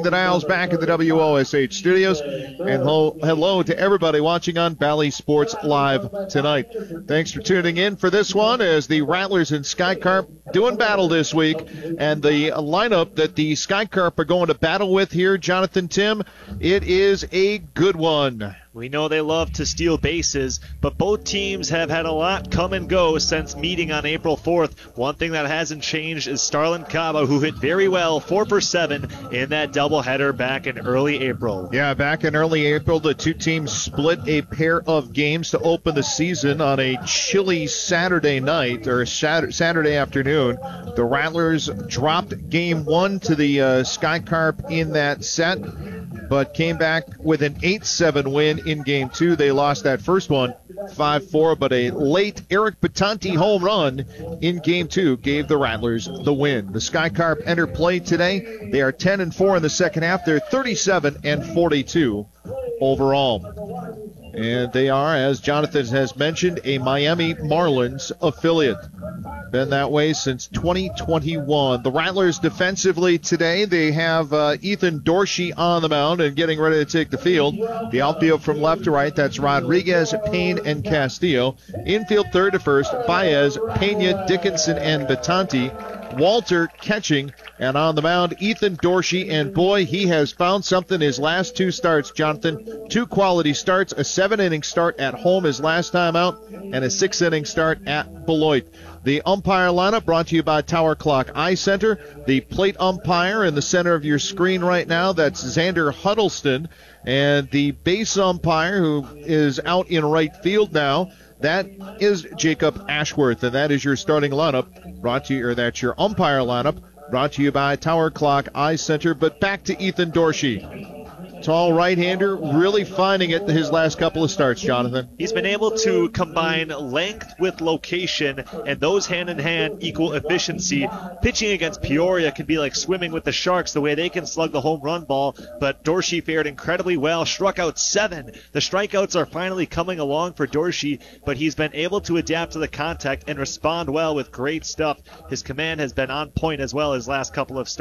the dials back at the WOSH studios. And hello to everybody watching on Valley Sports Live tonight. Thanks for tuning in for this one as the Rattlers and Skycarp doing battle this week. And the lineup that the Skycarp are going to battle with here, Jonathan Tim, it is a good one. We know they love to steal bases, but both teams have had a lot come and go since meeting on April 4th. One thing that hasn't changed is Starlin Caba, who hit very well, 4 for 7 in that doubleheader back in early April. Yeah, back in early April, the two teams split a pair of games to open the season on a chilly Saturday night, or Saturday afternoon. The Rattlers dropped game 1 to the Skycarp in that set, but came back with an 8-7 win in game 2. They lost that first one 5-4, but a late Eric Batanti home run in game 2 gave the Rattlers the win. The Skycarp enter play today. They are 10-4 in the second half. They're 37-42 overall. And they are, as Jonathan has mentioned, a Miami Marlins affiliate. Been that way since 2021. The Rattlers defensively today, they have Ethan Dorsey on the mound and getting ready to take the field. The outfield from left to right, that's Rodriguez, Payne, and Castillo. Infield third to first, Baez, Pena, Dickinson, and Batanti. Walter catching, and on the mound, Ethan Dorsey, and boy, he has found something his last 2 starts, Jonathan. 2 quality starts, a 7-inning start at home his last time out, and a 6-inning start at Beloit. The umpire lineup brought to you by Tower Clock Eye Center. The plate umpire in the center of your screen right now, that's Xander Huddleston. And the base umpire, who is out in right field now, that is Jacob Ashworth, and that is your starting lineup brought to you, or that's your umpire lineup brought to you by Tower Clock Eye Center. But back to Ethan Dorsey. Tall right-hander, really finding it his last couple of starts, Jonathan. He's been able to combine length with location, and those hand-in-hand equal efficiency. Pitching against Peoria can be like swimming with the Sharks, the way they can slug the home run ball, but Dorsey fared incredibly well, struck out 7. The strikeouts are finally coming along for Dorsey, but he's been able to adapt to the contact and respond well with great stuff. His command has been on point as well as last couple of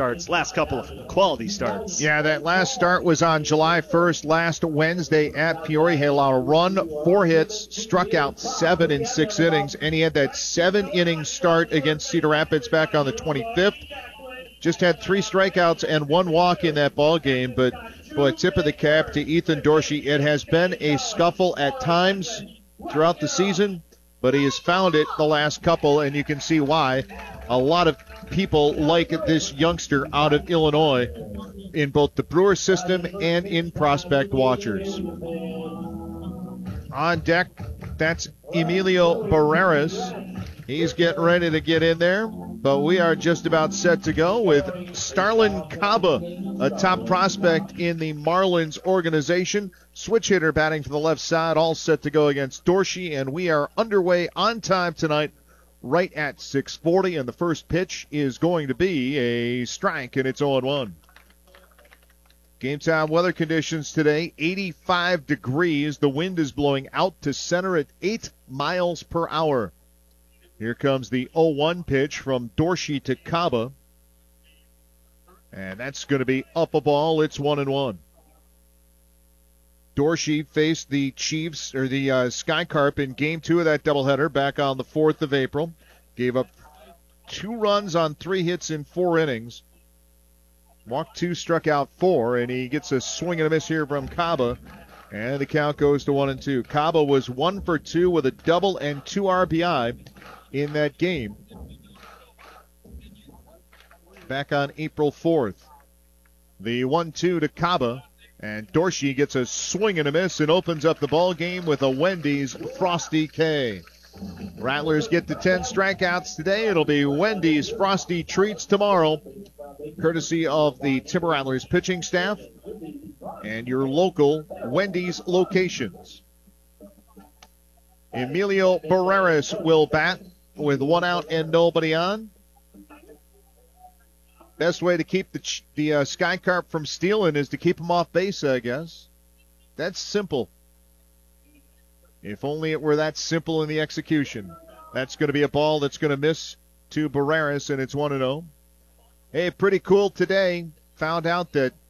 quality starts. Yeah, that last start was on July 1st, last Wednesday at Peoria. He allowed a run, 4 hits, struck out 7 in 6 innings, and he had that 7-inning start against Cedar Rapids back on the 25th. Just had 3 strikeouts and 1 walk in that ball game, but boy, tip of the cap to Ethan Dorsey. It has been a scuffle at times throughout the season, but he has found it the last couple, and you can see why. A lot of people like this youngster out of Illinois in both the Brewer system and in Prospect Watchers. On deck, that's Emilio Barreras. He's getting ready to get in there, but we are just about set to go with Starlin Caba, a top prospect in the Marlins organization. Switch hitter batting from the left side, all set to go against Dorsey, and we are underway on time tonight right at 6:40, and the first pitch is going to be a strike, and it's 0-1. Game time weather conditions today, 85 degrees. The wind is blowing out to center at 8 miles per hour. Here comes the 0-1 pitch from Dorsey to Caba. And that's going to be up a ball. It's 1-1. Dorsey faced the Chiefs, or the Skycarp, in Game 2 of that doubleheader back on the 4th of April. Gave up 2 runs on 3 hits in 4 innings. Walked 2, struck out 4, and he gets a swing and a miss here from Caba. And the count goes to 1-2. Caba was 1 for 2 with a double and 2 RBI in that game back on April 4th. The 1-2 to Caba. And Dorsey gets a swing and a miss and opens up the ball game with a Wendy's Frosty K. Rattlers get to 10 strikeouts today. It'll be Wendy's Frosty Treats tomorrow, courtesy of the Timber Rattlers pitching staff and your local Wendy's locations. Emilio Barreras will bat with 1 out and nobody on. Best way to keep the Skycarp from stealing is to keep them off base, I guess. That's simple. If only it were that simple in the execution. That's going to be a ball that's going to miss to Barreras, and it's 1-0. Hey, pretty cool today. Found out that